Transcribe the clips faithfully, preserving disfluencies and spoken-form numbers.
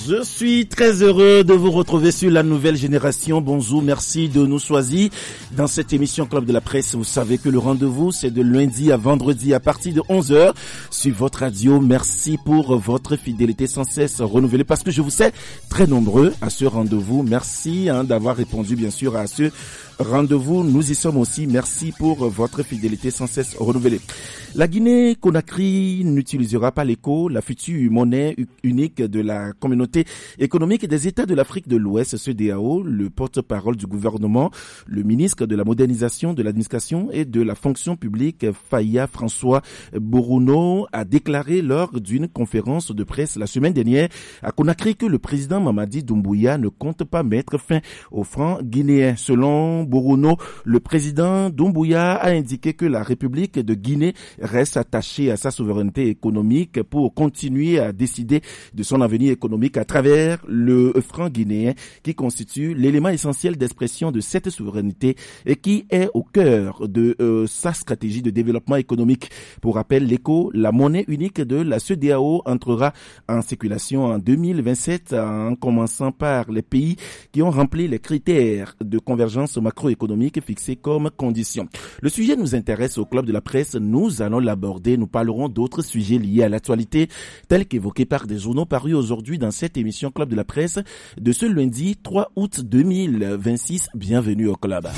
Je suis très heureux de vous retrouver sur la nouvelle génération. Bonjour, merci de nous choisir dans cette émission Club de la Presse. Vous savez que le rendez-vous, c'est de lundi à vendredi à partir de onze heures sur votre radio. Merci pour votre fidélité sans cesse renouvelée parce que je vous sais très nombreux à ce rendez-vous. Merci hein, d'avoir répondu bien sûr à ce rendez-vous. Nous y sommes aussi. Merci pour votre fidélité sans cesse renouvelée. La Guinée-Conakry n'utilisera pas l'éco, la future monnaie unique de la communauté économique des États de l'Afrique de l'Ouest, C E D E A O. Le porte-parole du gouvernement, le ministre de la modernisation de l'administration et de la fonction publique, Faya François Bourouno, a déclaré lors d'une conférence de presse la semaine dernière à Conakry que le président Mamadi Doumbouya ne compte pas mettre fin au franc guinéen. Selon Bourouno, le président Doumbouya a indiqué que la République de Guinée reste attachée à sa souveraineté économique pour continuer à décider de son avenir économique à travers le franc guinéen qui constitue l'élément essentiel d'expression de cette souveraineté et qui est au cœur de euh, sa stratégie de développement économique. Pour rappel, l'éco, la monnaie unique de la C E D E A O, entrera en circulation en deux mille vingt-sept en commençant par les pays qui ont rempli les critères de convergence macroéconomique fixés comme condition. Le sujet nous intéresse au Club de la Presse. Nous allons l'aborder. Nous parlerons d'autres sujets liés à l'actualité, tels qu'évoqués par des journaux parus aujourd'hui dans cette émission Club de la Presse de ce lundi trois août deux mille vingt-six. Bienvenue au Club.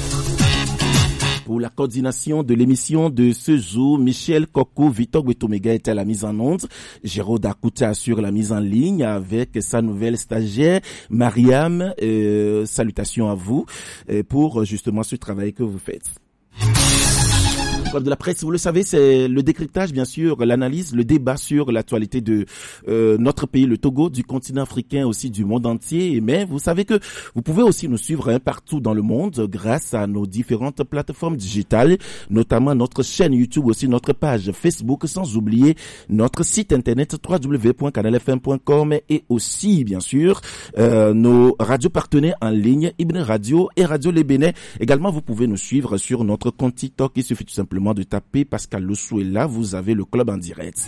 Pour la coordination de l'émission de ce jour, Michel Coco, Victor Gwetomega était à la mise en onde, Géraud Dakouta sur la mise en ligne avec sa nouvelle stagiaire, Mariam. Euh, salutations à vous euh, pour justement ce travail que vous faites. Club de la Presse, vous le savez, c'est le décryptage, bien sûr, l'analyse, le débat sur l'actualité de euh, notre pays, le Togo, du continent africain, aussi du monde entier. Mais vous savez que vous pouvez aussi nous suivre hein, partout dans le monde grâce à nos différentes plateformes digitales, notamment notre chaîne YouTube, aussi notre page Facebook, sans oublier notre site internet w w w point canal f m point com et aussi, bien sûr, euh, nos radios partenaires en ligne, Ibn Radio et Radio Les Bénins. Également, vous pouvez nous suivre sur notre compte TikTok. Il suffit tout simplement de taper Pascal Lossou et là vous avez le club en direct.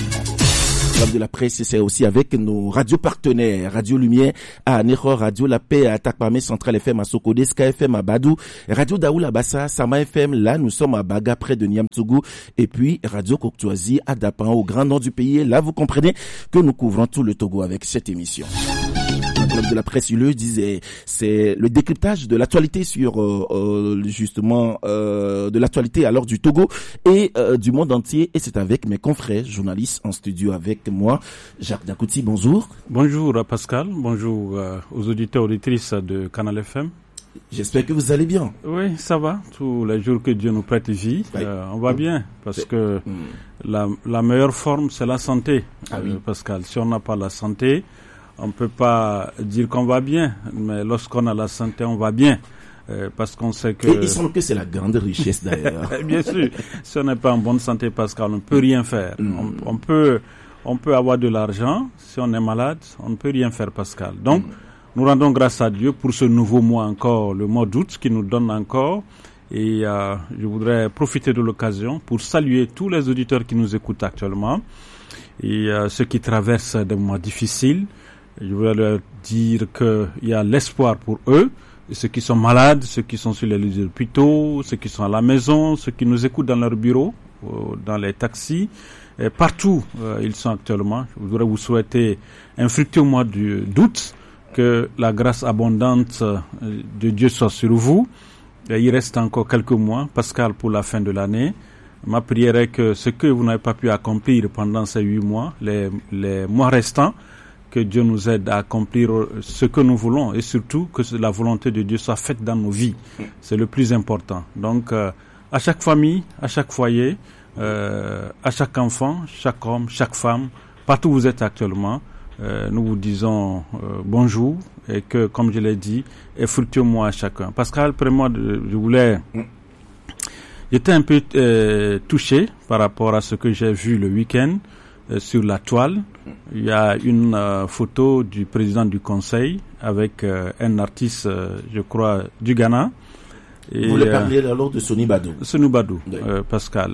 Le Club de la Presse, c'est aussi avec nos radios partenaires, Radio Lumière à Nero, Radio La Paix à Takpamé, Central F M à Sokodé, Ska F M à Badou, Radio Daoula Bassa, Sama F M, là nous sommes à Baga près de Niamtougou et puis Radio Coctoisie à Dapan au grand nord du pays. Là vous comprenez que nous couvrons tout le Togo avec cette émission. Le Club de la Presse, il le disait, c'est le décryptage de l'actualité sur euh, euh, justement euh, de l'actualité alors du Togo et euh, du monde entier. Et c'est avec mes confrères journalistes en studio avec moi, Jacques Dakouti. Bonjour. Bonjour Pascal. Bonjour euh, aux auditeurs auditrices de Canal F M. J'espère que vous allez bien. Oui, ça va. Tous les jours que Dieu nous prête vie, oui. euh, on va bien parce c'est... que mmh. la, la meilleure forme, c'est la santé, ah, euh, oui. Pascal. Si on n'a pas la santé, on peut pas dire qu'on va bien, mais lorsqu'on a la santé, on va bien. Euh, parce qu'on sait que... Et il semble que c'est la grande richesse d'ailleurs. Bien sûr. Si on n'est pas en bonne santé, Pascal, on ne peut rien faire. Mm. On, on peut, on peut avoir de l'argent. Si on est malade, on ne peut rien faire, Pascal. Donc, mm. nous rendons grâce à Dieu pour ce nouveau mois encore, le mois d'août qui nous donne encore. Et euh, je voudrais profiter de l'occasion pour saluer tous les auditeurs qui nous écoutent actuellement et euh, ceux qui traversent des mois difficiles. Je voudrais leur dire qu'il y a l'espoir pour eux, et ceux qui sont malades, ceux qui sont sur les lits d'hôpitaux, ceux qui sont à la maison, ceux qui nous écoutent dans leur bureau, dans les taxis, et partout euh, ils sont actuellement. Je voudrais vous souhaiter un fructueux mois d'août, que la grâce abondante de Dieu soit sur vous. Et il reste encore quelques mois, Pascal, pour la fin de l'année. Ma prière est que ce que vous n'avez pas pu accomplir pendant ces huit mois, les, les mois restants, que Dieu nous aide à accomplir ce que nous voulons et surtout que la volonté de Dieu soit faite dans nos vies. C'est le plus important. Donc, euh, à chaque famille, à chaque foyer, euh, à chaque enfant, chaque homme, chaque femme, partout où vous êtes actuellement, euh, nous vous disons euh, bonjour et que, comme je l'ai dit, et fructueux mois à chacun. Pascal, après moi, je voulais... J'étais un peu euh, touché par rapport à ce que j'ai vu le week-end. Euh, sur la toile, il y a une euh, photo du président du conseil avec euh, un artiste, euh, je crois, du Ghana. Et, vous voulez parler euh, alors de Soni Badou. Soni Badou, oui. euh, Pascal.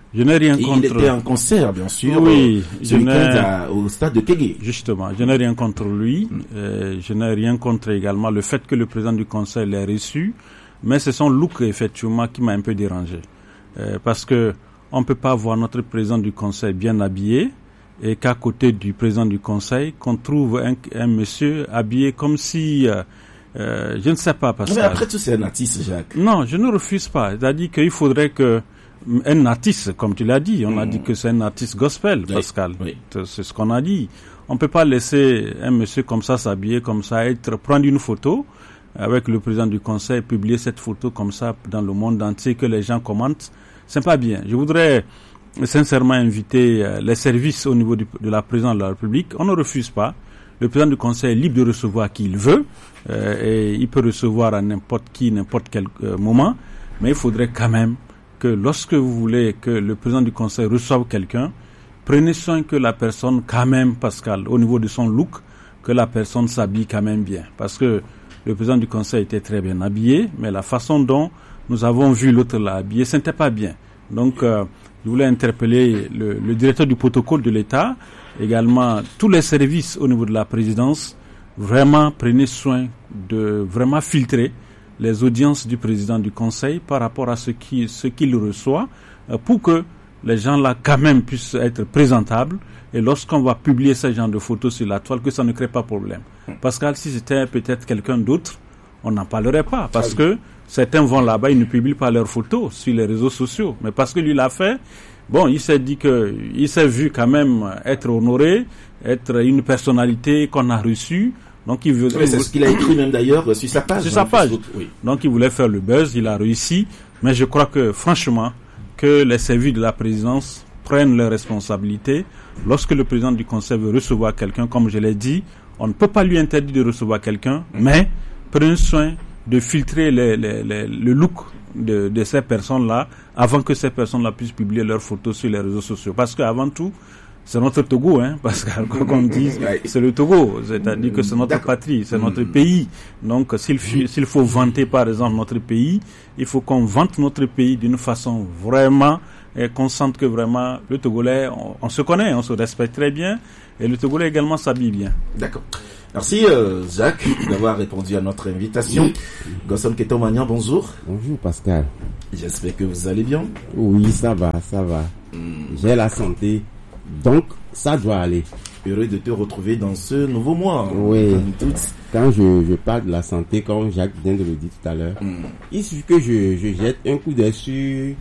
Je n'ai rien Et contre... il était en concert, bien sûr, oui, euh, ce week-end au stade de Kégué. Justement, je n'ai rien contre lui. Mm. Euh, je n'ai rien contre également le fait que le président du conseil l'ait reçu. Mais c'est son look, effectivement, qui m'a un peu dérangé. Euh, parce que on ne peut pas voir notre président du conseil bien habillé et qu'à côté du président du conseil, qu'on trouve un, un monsieur habillé comme si... Euh, euh, je ne sais pas, Pascal. Mais après tout, c'est un artiste, Jacques. Non, je ne refuse pas. C'est-à-dire qu'il faudrait que... Un artiste, comme tu l'as dit, on mmh. a dit que c'est un artiste gospel, oui, Pascal. Oui. C'est ce qu'on a dit. On ne peut pas laisser un monsieur comme ça s'habiller comme ça, être prendre une photo avec le président du conseil, publier cette photo comme ça dans le monde entier, que les gens commentent. C'est pas bien. Je voudrais sincèrement inviter les services au niveau du, de la présidence de la République. On ne refuse pas. Le président du conseil est libre de recevoir qui il veut, euh, et il peut recevoir à n'importe qui, n'importe quel euh, moment. Mais il faudrait quand même que lorsque vous voulez que le président du conseil reçoive quelqu'un, prenez soin que la personne, quand même, Pascal, au niveau de son look, que la personne s'habille quand même bien. Parce que le président du conseil était très bien habillé, mais la façon dont nous avons vu l'autre l'habiller, ce n'était pas bien. Donc, euh, je voulais interpeller le, le directeur du protocole de l'État, également tous les services au niveau de la présidence, vraiment prenez soin de vraiment filtrer les audiences du président du conseil par rapport à ce qui, ce qu'il reçoit, euh, pour que les gens là quand même puissent être présentables, et lorsqu'on va publier ce genre de photos sur la toile, que ça ne crée pas de problème. Pascal, si c'était peut-être quelqu'un d'autre, on n'en parlerait pas, parce que certains vont là-bas, ils ne publient pas leurs photos sur les réseaux sociaux, mais parce que lui l'a fait, bon, il s'est dit que, il s'est vu quand même être honoré, être une personnalité qu'on a reçue. Donc il veut. Oui, c'est ce qu'il a écrit même d'ailleurs sur sa page. Sur sa page. Oui. Donc il voulait faire le buzz, il a réussi. Mais je crois que franchement, que les services de la présidence prennent leurs responsabilités. Lorsque le président du conseil veut recevoir quelqu'un, comme je l'ai dit, on ne peut pas lui interdire de recevoir quelqu'un, mmh. mais prenez soin de filtrer les, les, les, le look de, de ces personnes-là avant que ces personnes-là puissent publier leurs photos sur les réseaux sociaux. Parce qu'avant tout, c'est notre Togo, hein, parce que, quoi qu'on dise, c'est le Togo, c'est-à-dire que c'est notre D'accord. patrie, c'est notre mmh. pays. Donc, s'il, s'il faut vanter, par exemple, notre pays, il faut qu'on vante notre pays d'une façon vraiment, et qu'on sente que vraiment, le Togolais, on, on se connaît, on se respecte très bien, et le Togolais également s'habille bien. D'accord. Merci, euh, Jacques, d'avoir répondu à notre invitation. Gosson Ketomagnan, bonjour. Bonjour, Pascal. J'espère que vous allez bien. Oui, ça va, ça va. Mmh. J'ai la santé. Donc, ça doit aller. Heureux de te retrouver dans ce nouveau mois. Oui. Quand je, je parle de la santé, comme Jacques vient de le dire tout à l'heure, mm. il suffit que je, je jette un coup d'œil sur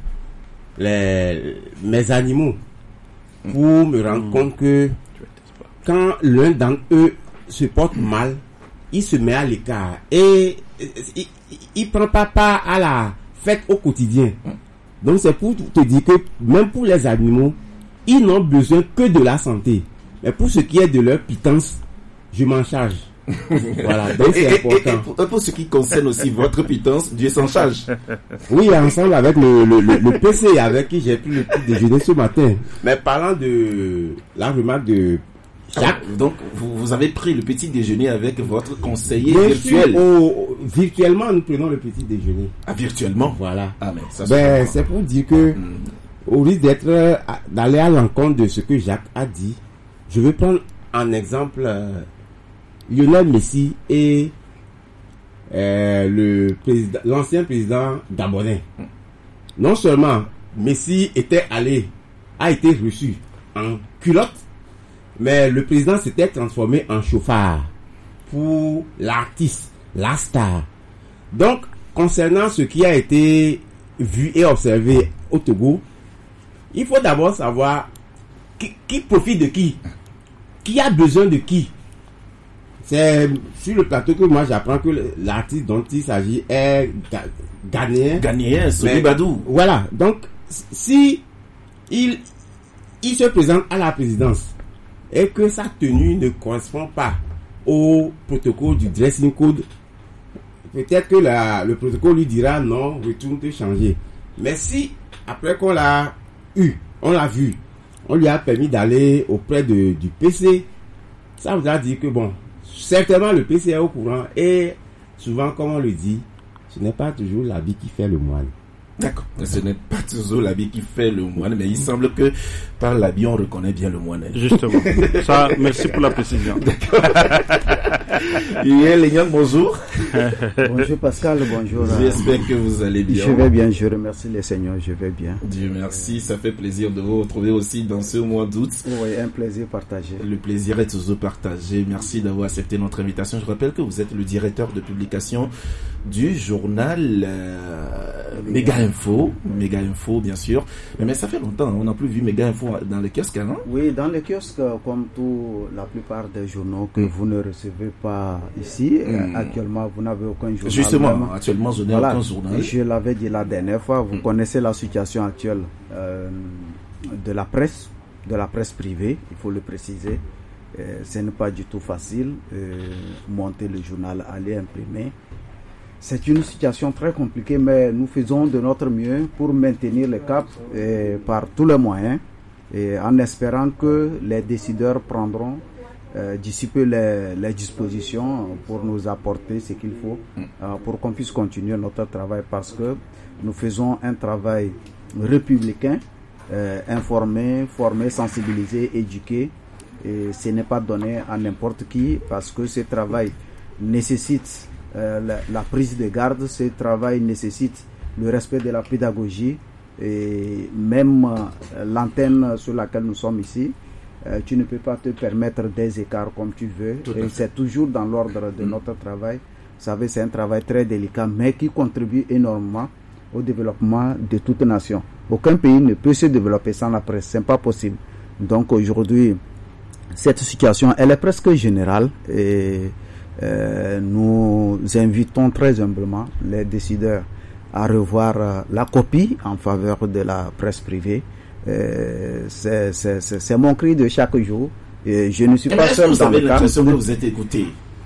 les, mes animaux pour mm. me rendre mm. compte que quand l'un d'entre eux se porte mal, il se met à l'écart et il ne prend pas part à la fête au quotidien. Mm. Donc, c'est pour te dire que même pour les animaux, ils n'ont besoin que de la santé. Mais pour ce qui est de leur pitance, je m'en charge. Voilà, donc c'est et, important. Et, et pour, pour ce qui concerne aussi votre pitance, Dieu s'en charge. Oui, ensemble avec le, le, le, le P C avec qui j'ai pris le petit déjeuner ce matin. Mais parlant de la remarque de Jacques. Ah, donc, vous, vous avez pris le petit déjeuner avec votre conseiller Bien virtuel. Sûr, au, virtuellement, nous prenons le petit déjeuner. Ah, virtuellement? Voilà. Ah, mais ça ben, c'est pour dire que, hmm. au risque d'être, d'aller à l'encontre de ce que Jacques a dit, je vais prendre en exemple euh, Lionel Messi et euh, le président, l'ancien président gabonais. Non seulement Messi était allé, a été reçu en culotte, mais le président s'était transformé en chauffard pour l'artiste, la star. Donc, concernant ce qui a été vu et observé au Togo, il faut d'abord savoir qui, qui profite de qui, qui a besoin de qui. C'est sur le plateau que moi j'apprends que l'artiste dont il s'agit est ga- ghanéen. Ghanéen, Soni Badou. Voilà, donc si il, il se présente à la présidence et que sa tenue ne correspond pas au protocole du dressing code, peut-être que la, le protocole lui dira non, retourne te changer. Mais si, après qu'on l'a eu, on l'a vu, on lui a permis d'aller auprès de, du P C, ça voudra dire que bon, certainement le P C est au courant et souvent, comme on le dit, ce n'est pas toujours l'habit qui fait le moine. D'accord. Ce n'est pas toujours l'habit qui fait le moine, mais il semble que par l'habit, on reconnaît bien le moine. Justement. Ça, merci pour la précision. D'accord. Uriel Lignan, bonjour. Bonjour Pascal, bonjour. J'espère que vous allez bien. Je vais bien, je remercie les seigneurs, je vais bien. Dieu merci, ça fait plaisir de vous retrouver aussi dans ce mois d'août. Oui, un plaisir partagé. Le plaisir est toujours partagé. Merci d'avoir accepté notre invitation. Je rappelle que vous êtes le directeur de publication du journal euh, Méga Info. Méga Info, bien sûr. Mais, mais ça fait longtemps, on n'a plus vu Méga Info dans les kiosques, non? Oui, dans les kiosques, comme tout, la plupart des journaux que mm. vous ne recevez pas ici. Mm. Actuellement, vous n'avez aucun journal. Justement, même. actuellement, je n'ai voilà. aucun journal. Je l'avais dit la dernière fois, vous mm. connaissez la situation actuelle euh, de la presse, de la presse privée, il faut le préciser. Euh, ce n'est pas du tout facile euh, monter le journal, aller imprimer. C'est une situation très compliquée, mais nous faisons de notre mieux pour maintenir le cap et par tous les moyens, et en espérant que les décideurs prendront euh, d'ici peu les, les dispositions pour nous apporter ce qu'il faut euh, pour qu'on puisse continuer notre travail, parce que nous faisons un travail républicain, euh, informer, former, sensibiliser, éduquer, et ce n'est pas donné à n'importe qui, parce que ce travail nécessite Euh, la, la prise de garde, ce travail nécessite le respect de la pédagogie, et même euh, l'antenne sur laquelle nous sommes ici, euh, tu ne peux pas te permettre des écarts comme tu veux, et c'est toujours dans l'ordre de mmh. notre travail. Vous savez, c'est un travail très délicat, mais qui contribue énormément au développement de toute nation. Aucun pays ne peut se développer sans la presse, c'est pas possible. Donc aujourd'hui, cette situation, elle est presque générale, et Euh, nous invitons très humblement les décideurs à revoir euh, la copie en faveur de la presse privée. Euh, c'est, c'est, c'est, c'est mon cri de chaque jour. Et je ne suis Et pas seul dans le cas. Que vous êtes écouté?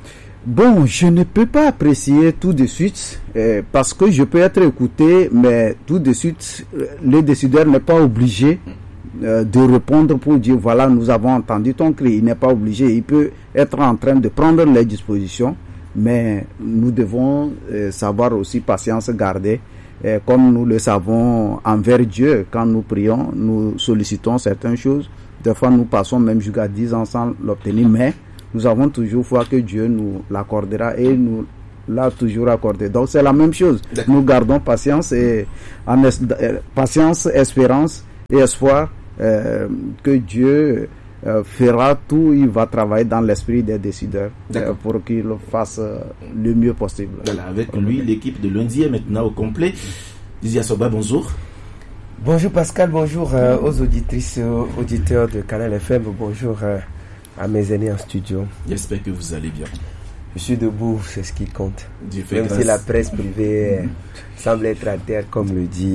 Bon, je ne peux pas apprécier tout de suite euh, parce que je peux être écouté, mais tout de suite, euh, le décideur n'est pas obligé euh, de répondre pour dire voilà, nous avons entendu ton cri. Il n'est pas obligé. Il peut être en train de prendre les dispositions, mais nous devons euh, savoir aussi patience garder. Et comme nous le savons envers Dieu, quand nous prions, nous sollicitons certaines choses. Des fois, nous passons même jusqu'à dix ans sans l'obtenir, mais nous avons toujours foi que Dieu nous l'accordera et nous l'a toujours accordé. Donc, c'est la même chose. D'accord. Nous gardons patience, et en es- patience, espérance et espoir euh, que Dieu euh, fera tout. Il va travailler dans l'esprit des décideurs euh, pour qu'il fasse euh, le mieux possible. Voilà, avec lui, l'équipe de lundi est maintenant au complet. Dizia Soba, bonjour. Bonjour Pascal, bonjour euh, aux auditrices, aux auditeurs de Canal F M, bonjour euh, à mes aînés en studio. J'espère que vous allez bien. Je suis debout, c'est ce qui compte. Dieu fait Même grâce. si la presse privée euh, semble être à terre, comme le dit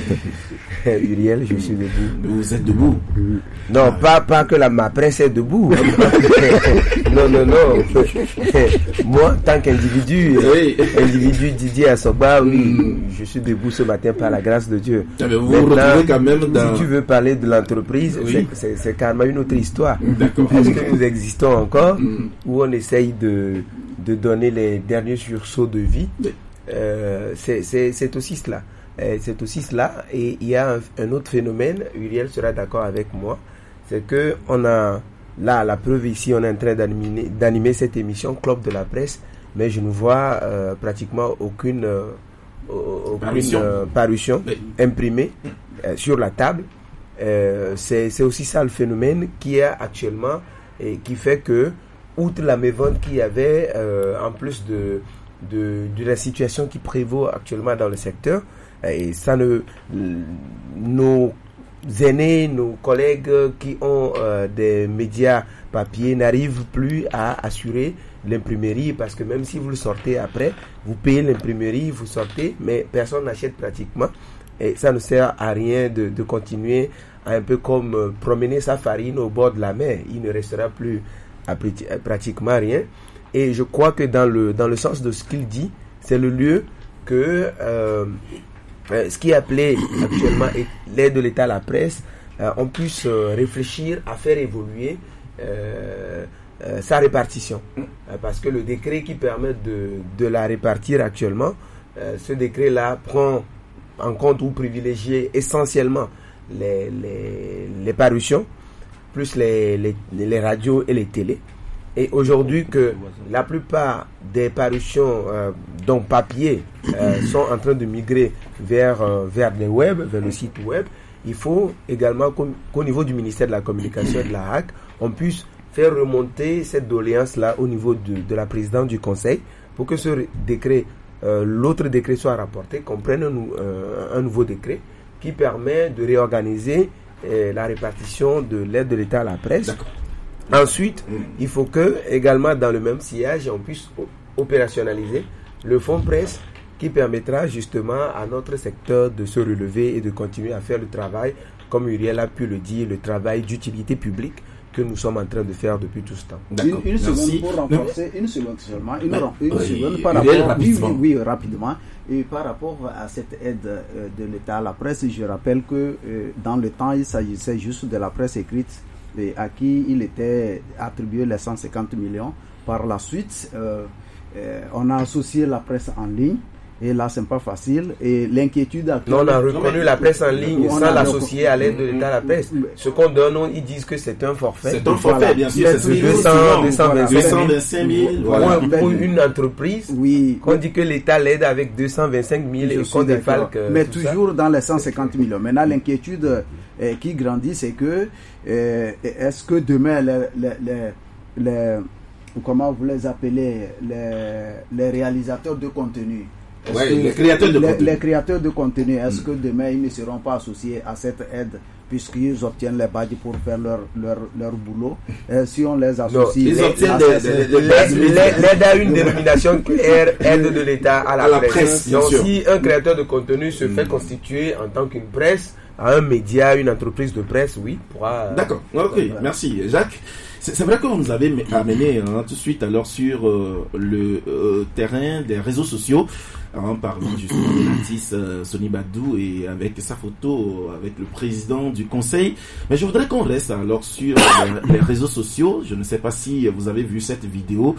euh, Uriel, je suis debout. Mais vous êtes debout? Non, ah. pas, pas que la, ma presse est debout. non, non, non. Moi, en tant qu'individu, oui. individu Didier Assoba, oui, mm. je suis debout ce matin par la grâce de Dieu. Ah, mais vous vous retrouvez quand même dans... Si tu veux parler de l'entreprise, oui. c'est, c'est, c'est carrément une autre histoire. D'accord. Est-ce que nous existons encore mm. ou on essaye de... de donner les derniers sursauts de vie, euh, c'est, c'est, c'est aussi cela. Euh, c'est aussi cela. Et il y a un, un autre phénomène, Uriel sera d'accord avec moi, c'est que on a, là, la preuve ici, on est en train d'animer, d'animer cette émission Club de la presse, mais je ne vois euh, pratiquement aucune, euh, aucune parution, euh, parution oui. imprimée euh, sur la table. Euh, c'est, c'est aussi ça le phénomène qui est actuellement et qui fait que outre la mévente qu'il y avait, euh, en plus de, de, de la situation qui prévaut actuellement dans le secteur, et ça ne, nos aînés, nos collègues qui ont euh, des médias papier n'arrivent plus à assurer l'imprimerie, parce que même si vous le sortez après, vous payez l'imprimerie, vous sortez, mais personne n'achète pratiquement, et ça ne sert à rien de, de continuer à un peu comme euh, promener sa farine au bord de la mer. Il ne restera plus à pratiquement rien, et je crois que dans le dans le sens de ce qu'il dit, c'est le lieu que euh, euh, ce qui est appelé actuellement l'aide de l'État à la presse, euh, on puisse euh, réfléchir à faire évoluer euh, euh, sa répartition, euh, parce que le décret qui permet de de la répartir actuellement, euh, ce décret là prend en compte ou privilégier essentiellement les, les, les parutions, plus les, les, les radios et les télés. Et aujourd'hui que la plupart des parutions euh, donc papier euh, sont en train de migrer vers, euh, vers les web, vers le site web, il faut également qu'au, qu'au niveau du ministère de la Communication et de la H A C, on puisse faire remonter cette doléance-là au niveau de, de la présidente du Conseil pour que ce décret, euh, l'autre décret soit rapporté, qu'on prenne un, euh, un nouveau décret qui permet de réorganiser euh, la répartition de l'aide de l'État à la presse. D'accord. Ensuite, il faut que, également dans le même sillage, on puisse opérationnaliser le fonds presse qui permettra justement à notre secteur de se relever et de continuer à faire le travail, comme Uriel a pu le dire, le travail d'utilité publique que nous sommes en train de faire depuis tout ce temps. Une, une seconde pour renforcer, une seconde seulement, une, une oui, seconde par rapport, oui, oui, oui, rapidement, et par rapport à cette aide euh, de l'État à la presse, je rappelle que euh, dans le temps, il s'agissait juste de la presse écrite et à qui il était attribué les cent cinquante millions. Par la suite, euh, euh, on a associé la presse en ligne. Et là, c'est pas facile. Et l'inquiétude actuelle... Non, on a reconnu la presse en ligne sans l'associer à l'aide de l'État à la presse. Ce qu'on donne, ils disent que c'est un forfait. C'est un forfait, voilà. Bien sûr. C'est deux cent vingt-cinq mille. Voilà. Pour une entreprise, oui. On dit que l'État l'aide avec deux cent vingt-cinq mille et qu'on défalque. Mais toujours ça. Dans les cent cinquante millions. Maintenant, l'inquiétude euh, qui grandit, c'est que euh, est-ce que demain, les, les, les, les, comment vous les appelez, les, les réalisateurs de contenu, Ouais, les créateurs de les, contenu. Les créateurs de contenu, est-ce mmh. que demain ils ne seront pas associés à cette aide puisqu'ils obtiennent les badges pour faire leur, leur, leur boulot? Et si on les associe... Non, ils les, obtiennent des, des, des, des, l'aide à une dénomination qui est aide de l'État à la, à la presse. presse. Donc si un créateur de contenu se mmh. fait constituer en tant qu'une presse, à un média, une entreprise de presse, oui, pourra... D'accord, ok, merci Jacques. C'est, c'est vrai que vous nous avez amené hein, tout de suite alors sur euh, le euh, terrain des réseaux sociaux, en parlant justement de l'artiste euh, Sony Badou et avec sa photo avec le président du conseil. Mais je voudrais qu'on reste alors sur les, les réseaux sociaux. Je ne sais pas si vous avez vu cette vidéo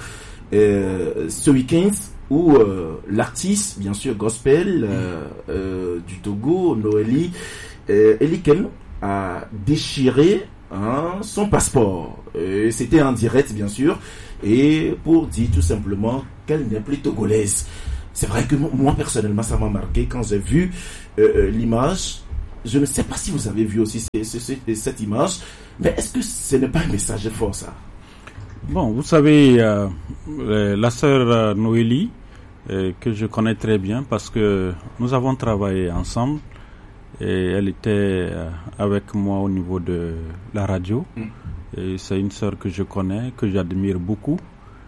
euh, ce week-end où euh, l'artiste, bien sûr gospel euh, euh, du Togo, Noélie euh, Elikem, a déchiré hein, son passeport. Et c'était en direct, bien sûr, et pour dire tout simplement qu'elle n'est plus togolaise. C'est vrai que moi, personnellement, ça m'a marqué quand j'ai vu euh, l'image. Je ne sais pas si vous avez vu aussi cette, cette, cette image, mais est-ce que ce n'est pas un message fort, ça? Bon, vous savez, euh, la sœur euh, Noélie, euh, que je connais très bien parce que nous avons travaillé ensemble, et elle était euh, avec moi au niveau de la radio. Mm. Et c'est une sœur que je connais, que j'admire beaucoup.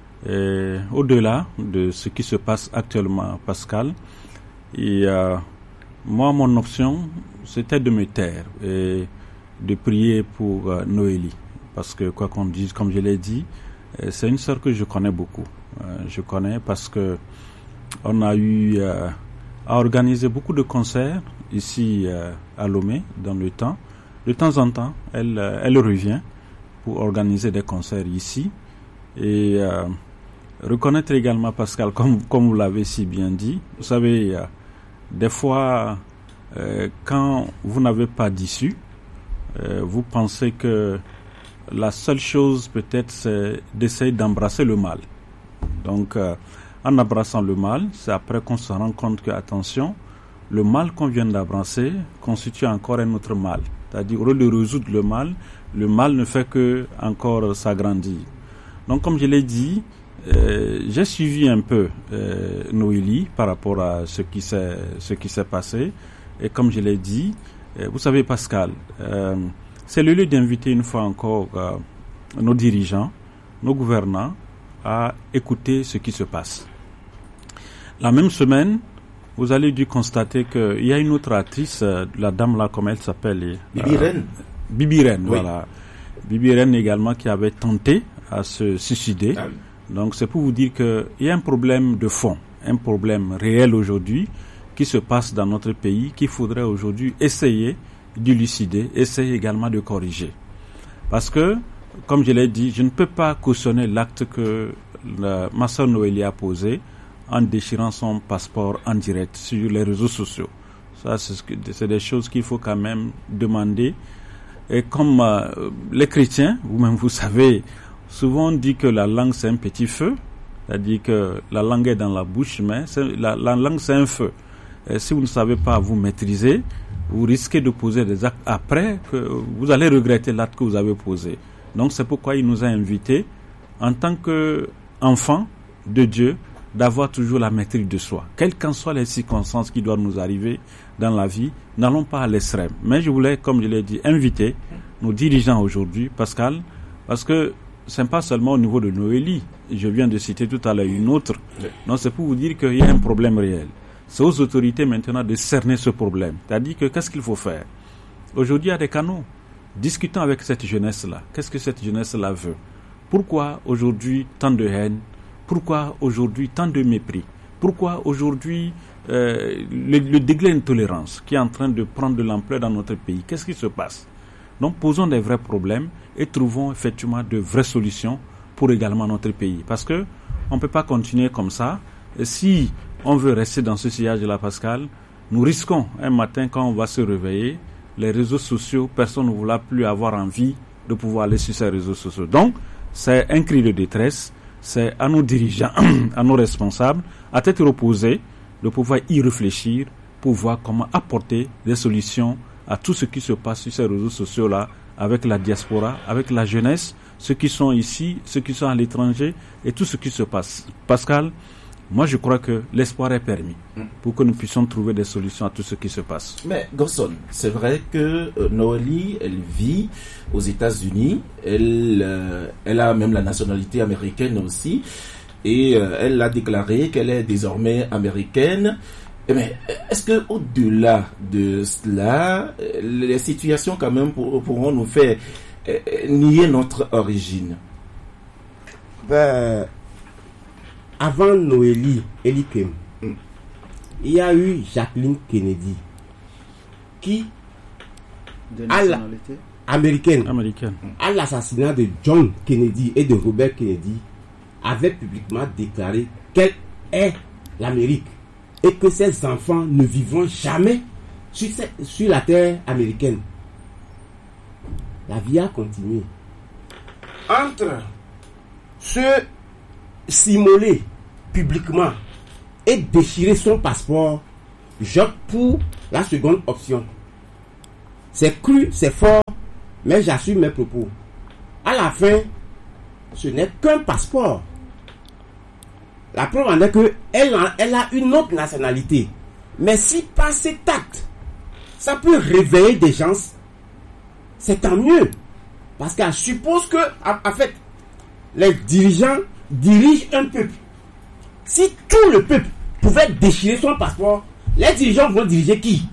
Et au-delà de ce qui se passe actuellement à Pascal, et euh, moi, mon option, c'était de me taire et de prier pour euh, Noélie. Parce que, quoi qu'on dise, comme je l'ai dit, euh, c'est une sœur que je connais beaucoup. Euh, je connais parce que on a eu euh, à organiser beaucoup de concerts ici euh, à Lomé, dans le temps. De temps en temps, elle, euh, elle revient pour organiser des concerts ici. Et euh, reconnaître également, Pascal, comme, comme vous l'avez si bien dit, vous savez, euh, des fois, euh, quand vous n'avez pas d'issue, euh, vous pensez que la seule chose peut-être, c'est d'essayer d'embrasser le mal. Donc, euh, en embrassant le mal, c'est après qu'on se rend compte que, attention, le mal qu'on vient d'embrasser constitue encore un autre mal. C'est-à-dire, au lieu de résoudre le mal, le mal ne fait que encore s'agrandir. Donc, comme je l'ai dit, euh, j'ai suivi un peu euh, Noélie par rapport à ce qui s'est ce qui s'est passé. Et comme je l'ai dit, euh, vous savez, Pascal, euh, c'est le lieu d'inviter une fois encore euh, nos dirigeants, nos gouvernants, à écouter ce qui se passe. La même semaine, vous allez dû constater qu'il y a une autre actrice, euh, la dame là, comment elle s'appelle? Bibi euh, Reine. Bibi Reine, oui. Voilà. Bibi Reine également qui avait tenté à se suicider. Ah oui. Donc c'est pour vous dire qu'il y a un problème de fond, un problème réel aujourd'hui qui se passe dans notre pays, qu'il faudrait aujourd'hui essayer d'élucider, essayer également de corriger. Parce que, comme je l'ai dit, je ne peux pas cautionner l'acte que la, ma sœur Noélie a posé en déchirant son passeport en direct sur les réseaux sociaux. Ça, c'est, ce que, c'est des choses qu'il faut quand même demander. Et comme euh, les chrétiens, vous-même vous savez, souvent on dit que la langue c'est un petit feu, c'est-à-dire que la langue est dans la bouche, mais c'est, la, la langue c'est un feu. Et si vous ne savez pas vous maîtriser, vous risquez de poser des actes après que vous allez regretter l'acte que vous avez posé. Donc c'est pourquoi il nous a invités, en tant qu'enfants de Dieu, d'avoir toujours la maîtrise de soi. Quelles qu'en soient les circonstances qui doivent nous arriver dans la vie, n'allons pas à l'extrême. Mais je voulais, comme je l'ai dit, inviter nos dirigeants aujourd'hui, Pascal, parce que ce n'est pas seulement au niveau de Noélie. Je viens de citer tout à l'heure une autre. Non, c'est pour vous dire qu'il y a un problème réel. C'est aux autorités maintenant de cerner ce problème. C'est-à-dire que qu'est-ce qu'il faut faire? Aujourd'hui, il y a des canaux. Discutons avec cette jeunesse-là. Qu'est-ce que cette jeunesse-là veut? Pourquoi aujourd'hui tant de haine? Pourquoi aujourd'hui tant de mépris? Pourquoi aujourd'hui euh, le, le degré d'intolérance qui est en train de prendre de l'ampleur dans notre pays? Qu'est-ce qui se passe? Donc posons des vrais problèmes et trouvons effectivement de vraies solutions pour également notre pays. Parce que on ne peut pas continuer comme ça. Et si on veut rester dans ce sillage-là, Pascal, nous risquons un matin quand on va se réveiller, les réseaux sociaux, personne ne voudra plus avoir envie de pouvoir aller sur ces réseaux sociaux. Donc, c'est un cri de détresse. C'est à nos dirigeants, à nos responsables, à tête reposée, de pouvoir y réfléchir pour voir comment apporter des solutions à tout ce qui se passe sur ces réseaux sociaux-là, avec la diaspora, avec la jeunesse, ceux qui sont ici, ceux qui sont à l'étranger, et tout ce qui se passe. Pascal, moi je crois que l'espoir est permis pour que nous puissions trouver des solutions à tout ce qui se passe. Mais Gosson, c'est vrai que euh, Noélie, elle vit aux États-Unis, elle, euh, elle a même la nationalité américaine aussi, et euh, elle a déclaré qu'elle est désormais américaine. Mais est-ce que au-delà de cela, les situations quand même pour, pourront nous faire euh, nier notre origine? Ben, avant Noélie Elikem, mm. il y a eu Jacqueline Kennedy, qui, de à la, nationalité américaine, américaine, à l'assassinat de John Kennedy et de Robert Kennedy, avait publiquement déclaré qu'elle est l'Amérique et que ses enfants ne vivront jamais sur, cette, sur la terre américaine. La vie a continué. Entre se s'immoler publiquement et déchirer son passeport, j'opte pour la seconde option. C'est cru, c'est fort, mais j'assume mes propos. À la fin, ce n'est qu'un passeport. La preuve en est que elle a, elle a une autre nationalité. Mais si par cet acte, ça peut réveiller des gens, c'est tant mieux. Parce qu'elle suppose que, en fait, les dirigeants dirigent un peuple. Si tout le peuple pouvait déchirer son passeport, les dirigeants vont diriger qui?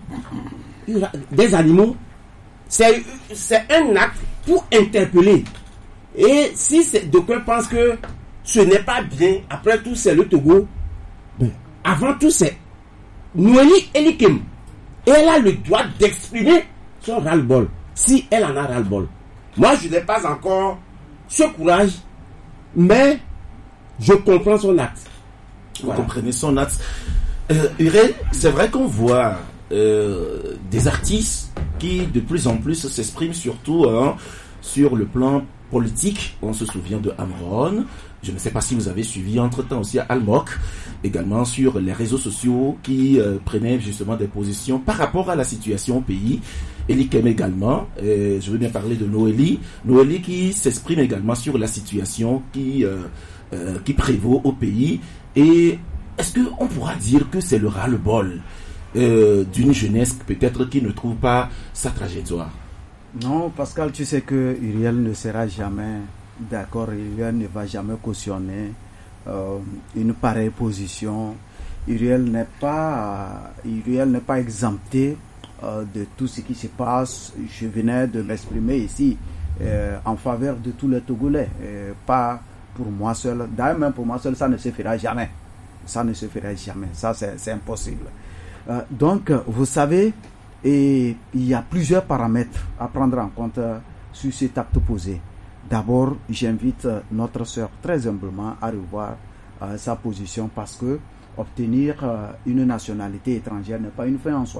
Des animaux. C'est, c'est un acte pour interpeller. Et si d'aucuns pensent que ce n'est pas bien, après tout c'est le Togo, ben, avant tout c'est Noélie Elikem. Et elle a le droit d'exprimer son ras-le-bol, si elle en a ras-le-bol. Moi je n'ai pas encore ce courage, mais je comprends son acte. Vous voilà. comprenez son acte. Euh, Uriel, c'est vrai qu'on voit euh, des artistes qui de plus en plus s'expriment surtout hein, sur le plan politique. On se souvient de Amron. Je ne sais pas si vous avez suivi entre-temps aussi Almok, également sur les réseaux sociaux qui euh, prenaient justement des positions par rapport à la situation au pays. Elikem également, euh, je veux bien parler de Noélie. Noélie qui s'exprime également sur la situation qui, euh, euh, qui prévaut au pays. Et est-ce qu'on pourra dire que c'est le ras-le-bol euh, d'une jeunesse peut-être qui ne trouve pas sa trajectoire? Non, Pascal, tu sais que Uriel ne sera jamais d'accord, Uriel ne va jamais cautionner euh, une pareille position. Uriel n'est pas, Uriel n'est pas exempté euh, de tout ce qui se passe. Je venais de m'exprimer ici euh, en faveur de tous les Togolais, euh, pas pour moi seul. D'ailleurs, même pour moi seul, ça ne se fera jamais. Ça ne se fera jamais. Ça, c'est, c'est impossible. Euh, donc, vous savez, et il y a plusieurs paramètres à prendre en compte euh, sur cet acte posé. D'abord, j'invite euh, notre sœur très humblement à revoir euh, sa position parce que obtenir euh, une nationalité étrangère n'est pas une fin en soi.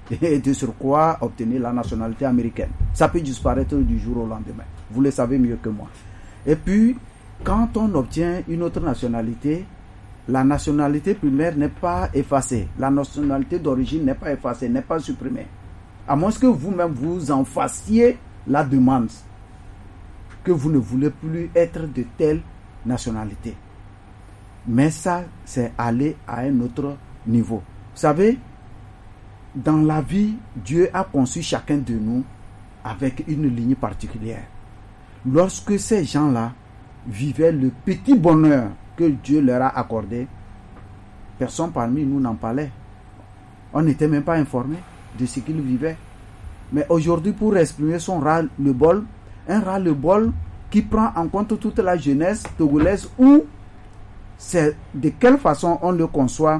et de surcroît obtenir la nationalité américaine. Ça peut disparaître du jour au lendemain. Vous le savez mieux que moi. Et puis, quand on obtient une autre nationalité, la nationalité primaire n'est pas effacée. La nationalité d'origine n'est pas effacée, n'est pas supprimée. À moins que vous-même vous en fassiez la demande, que vous ne voulez plus être de telle nationalité. Mais ça, c'est aller à un autre niveau. Vous savez, dans la vie, Dieu a conçu chacun de nous avec une ligne particulière. Lorsque ces gens-là vivaient le petit bonheur que Dieu leur a accordé, personne parmi nous n'en parlait. On n'était même pas informé de ce qu'ils vivaient. Mais aujourd'hui, pour exprimer son ras-le-bol, un ras-le-bol qui prend en compte toute la jeunesse togolaise, où c'est de quelle façon on le conçoit,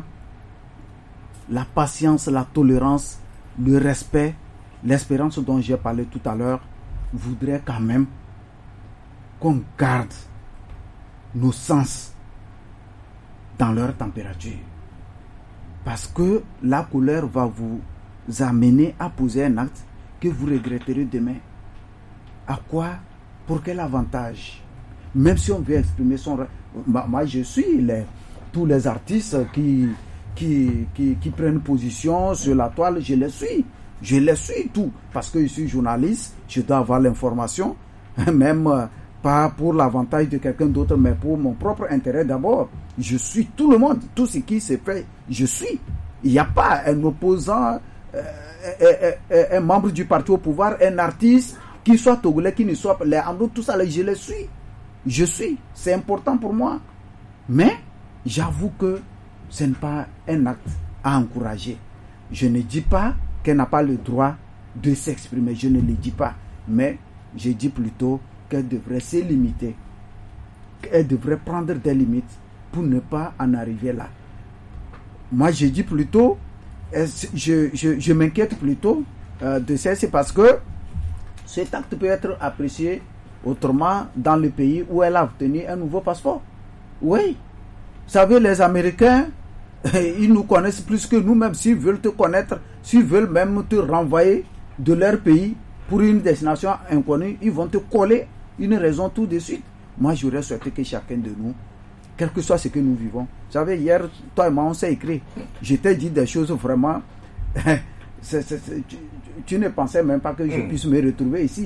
la patience, la tolérance, le respect, l'espérance dont j'ai parlé tout à l'heure, voudrait quand même qu'on garde nos sens dans leur température. Parce que la colère va vous amener à poser un acte que vous regretterez demain. À quoi? Pour quel avantage? Même si on veut exprimer son... Moi, je suis les, tous les artistes qui, qui, qui, qui prennent position sur la toile, je les suis. Je les suis tout. Parce que je suis journaliste, je dois avoir l'information, même euh, pas pour l'avantage de quelqu'un d'autre, mais pour mon propre intérêt d'abord. Je suis tout le monde. Tout ce qui se fait, je suis. Il n'y a pas un opposant, euh, un, un, un membre du parti au pouvoir, un artiste, qui soit togolais, qui ne soit pas, les Amro, tout ça, je les suis. Je suis. C'est important pour moi. Mais, j'avoue que ce n'est pas un acte à encourager. Je ne dis pas qu'elle n'a pas le droit de s'exprimer. Je ne le dis pas. Mais, je dis plutôt qu'elle devrait se limiter. Qu'elle devrait prendre des limites pour ne pas en arriver là. Moi, je dis plutôt, je, je, je m'inquiète plutôt euh, de ça, c'est parce que cet acte peut être apprécié autrement dans le pays où elle a obtenu un nouveau passeport. Oui. Vous savez, les Américains, ils nous connaissent plus que nous, même s'ils veulent te connaître, s'ils veulent même te renvoyer de leur pays pour une destination inconnue, ils vont te coller une raison tout de suite. Moi, j'aurais souhaité que chacun de nous, quel que soit ce que nous vivons. Vous savez, hier, toi et moi, on s'est écrit. Je t'ai dit des choses vraiment... c'est, c'est, c'est, tu, tu ne pensais même pas que je puisse me retrouver ici.